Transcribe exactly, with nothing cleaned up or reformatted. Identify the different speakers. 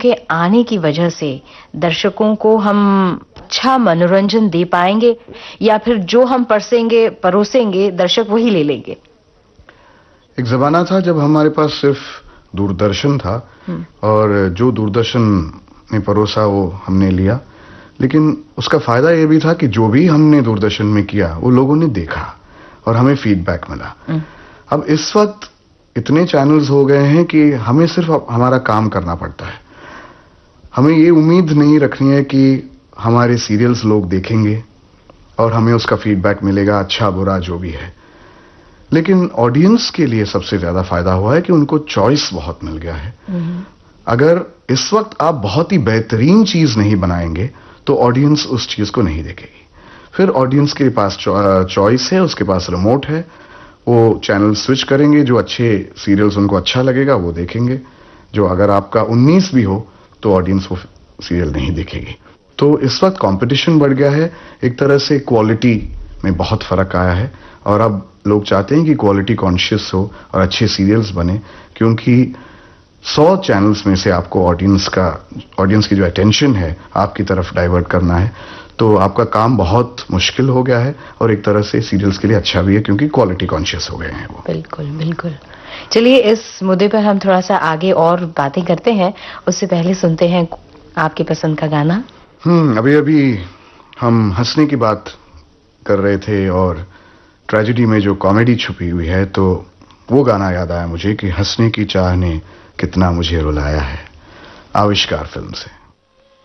Speaker 1: के आने की वजह से दर्शकों को हम अच्छा मनोरंजन दे पाएंगे या फिर जो हम परसेंगे परोसेंगे दर्शक वही ले लेंगे?
Speaker 2: एक जमाना था जब हमारे पास सिर्फ दूरदर्शन था और जो दूरदर्शन ने परोसा वो हमने लिया, लेकिन उसका फायदा ये भी था कि जो भी हमने दूरदर्शन में किया वो लोगों ने देखा और हमें फीडबैक मिला। अब इस वक्त इतने चैनल्स हो गए हैं कि हमें सिर्फ हमारा काम करना पड़ता है। हमें ये उम्मीद नहीं रखनी है कि हमारे सीरियल्स लोग देखेंगे और हमें उसका फीडबैक मिलेगा, अच्छा बुरा जो भी है। लेकिन ऑडियंस के लिए सबसे ज्यादा फायदा हुआ है कि उनको चॉइस बहुत मिल गया है। अगर इस वक्त आप बहुत ही बेहतरीन चीज नहीं बनाएंगे तो ऑडियंस उस चीज को नहीं देखेगी। फिर ऑडियंस के पास चॉइस है, उसके पास रिमोट है, वो चैनल स्विच करेंगे, जो अच्छे सीरियल्स उनको अच्छा लगेगा वो देखेंगे। जो अगर आपका उन्नीस भी हो तो ऑडियंस वो सीरियल नहीं देखेगी। तो इस वक्त कंपटीशन बढ़ गया है, एक तरह से क्वालिटी में बहुत फर्क आया है और अब लोग चाहते हैं कि क्वालिटी कॉन्शियस हो और अच्छे सीरियल्स बने, क्योंकि सौ चैनल्स में से आपको ऑडियंस का ऑडियंस की जो अटेंशन है आपकी तरफ डाइवर्ट करना है, तो आपका काम बहुत मुश्किल हो गया है और एक तरह से सीरियल्स के लिए अच्छा भी है क्योंकि क्वालिटी कॉन्शियस हो गए हैं वो।
Speaker 1: बिल्कुल बिल्कुल। चलिए इस मुद्दे पर हम थोड़ा सा आगे और बातें करते हैं, उससे पहले सुनते हैं आपकी पसंद का गाना।
Speaker 2: हम्म अभी अभी हम हंसने की बात कर रहे थे और ट्रेजेडी में जो कॉमेडी छुपी हुई है, तो वो गाना याद आया मुझे कि हंसने की चाह ने कितना मुझे रुलाया है, आविष्कार फिल्म से।